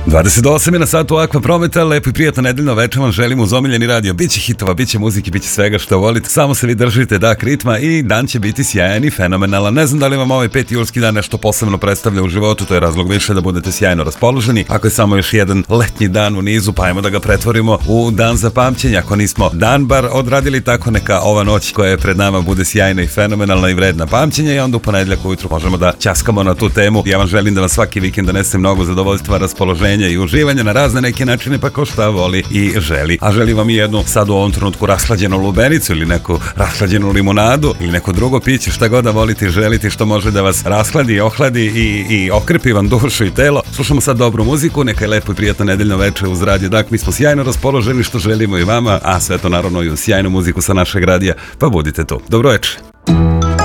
28 je na satu Akva Prometa, lepo i prijatno nedeljno večer vam želim uz omiljeni radio. Biće hitova, biće muzike, biće svega što volite, samo se vi držite ritma i dan će biti sjajan i fenomenalan. Ne znam da li vam ovaj 5. julski dan nešto posebno predstavlja u životu, to je razlog više da budete sjajno raspoloženi. Ako je samo još jedan letnji dan u nizu, pa ajmo da ga pretvorimo u dan za pamćenje. Ako nismo dan bar odradili tako, neka ova noć koja je pred nama bude sjajna i fenomenalna i vredna pamćenja i onda u ponedjeljak ujutru možemo da ćaskamo na tu temu. Ja vam želim da vam svaki vikend donese mnogo zadovoljstva, raspoloženja i uživanja na razne neke načine, pa ko šta voli i želi. A želim vam i jednu sad u ovom trenutku rashlađenu lubenicu ili neku rashlađenu limunadu ili neko drugo piće, šta god da volite i želite, što može da vas rashladi, ohladi i okrpi vam dušu i telo. Slušamo sad dobru muziku, neka je lepo i prijatno nedeljno večer uz radio. Dakle, mi smo sjajno raspoloženi, što želimo i vama, a sve to naravno i uz sjajnu muziku sa našeg radija, pa budite tu. Dobro večer.